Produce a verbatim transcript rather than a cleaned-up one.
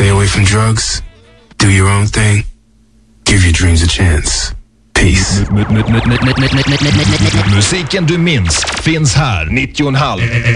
Stay away from drugs. Do your own thing. Give your dreams a chance. Peace. Musiken du minns finns här. nittio och en halv